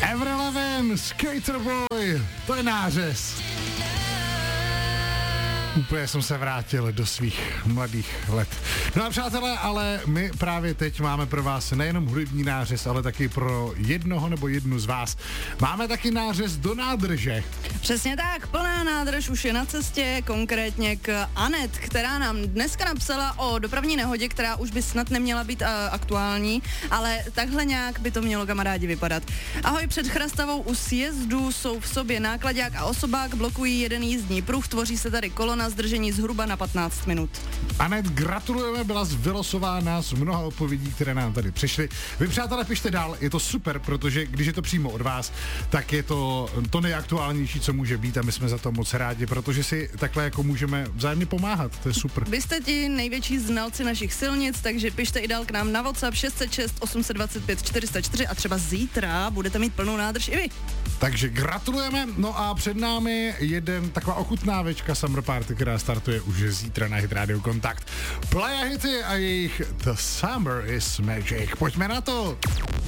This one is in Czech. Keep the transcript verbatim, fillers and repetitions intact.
Avril Lavigne, Skater Boy, to je nářez. Úplně jsem se vrátil do svých mladých let. No a přátelé, ale my právě teď máme pro vás nejenom hudební nářez, ale taky pro jednoho nebo jednu z vás. Máme taky nářez do nádrže. Přesně tak, plná nádrž už je na cestě, konkrétně k Anet, která nám dneska napsala o dopravní nehodě, která už by snad neměla být uh, aktuální, ale takhle nějak by to mělo, kamarádi, vypadat. Ahoj, před Chrastavou u sjezdu jsou v sobě nákladák a osobák, blokují jeden jízdní pruh, tvoří se tady kolona na zdržení zhruba na patnáct minut. Anet, gratulujeme, byla vylosována z mnoha odpovědí, které nám tady přišly. Vy, přátelé, pište dál, je to super, protože když je to přímo od vás, tak je to to nejaktuálnější, co může být a my jsme za to moc rádi, protože si takhle jako můžeme vzájemně pomáhat, to je super. Vy jste ti největší znalci našich silnic, takže pište i dál k nám na WhatsApp šest set šest osm set dvacet pět čtyři sta čtyři a třeba zítra budete mít plnou nádrž i vy. Takže gratulujeme, no a před námi jeden taková ochutnávečka Summer Party, která startuje už zítra na Hit Radio Kontakt. Playa Hity a jejich The Summer is Magic. Pojďme na to!